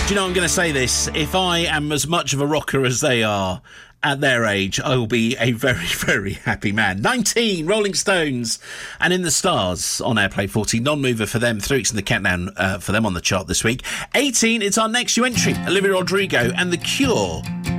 Do you know, I'm going to say this. If I am as much of a rocker as they are at their age, I will be a very, very happy man. 19, Rolling Stones, and In the Stars on Airplay 40. Non-mover for them. 3 weeks in the countdown for them on the chart this week. 18, it's our next new entry. Olivia Rodrigo and The Cure.